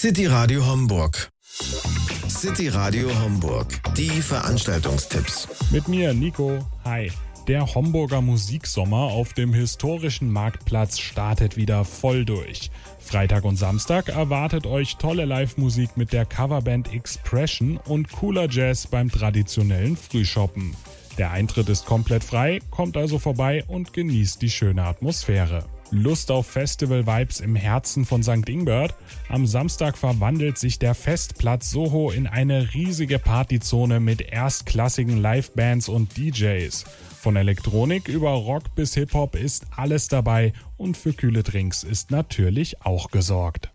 City Radio Homburg. City Radio Homburg. Die Veranstaltungstipps. Mit mir, Nico. Hi. Der Homburger Musiksommer auf dem historischen Marktplatz startet wieder voll durch. Freitag und Samstag erwartet euch tolle Live-Musik mit der Coverband Expression und cooler Jazz beim traditionellen Frühshoppen. Der Eintritt ist komplett frei, kommt also vorbei und genießt die schöne Atmosphäre. Lust auf Festival-Vibes im Herzen von St. Ingbert? Am Samstag verwandelt sich der Festplatz Soho in eine riesige Partyzone mit erstklassigen Livebands und DJs. Von Elektronik über Rock bis Hip-Hop ist alles dabei und für kühle Drinks ist natürlich auch gesorgt.